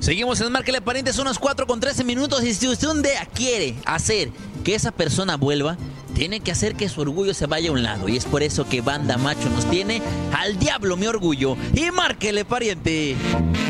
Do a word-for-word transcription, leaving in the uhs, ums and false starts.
Seguimos en Márquele Pariente, son las cuatro con trece minutos. Y si usted un día quiere hacer que esa persona vuelva, tiene que hacer que su orgullo se vaya a un lado. Y es por eso que Banda Macho nos tiene al diablo mi orgullo. Y Márquele Pariente.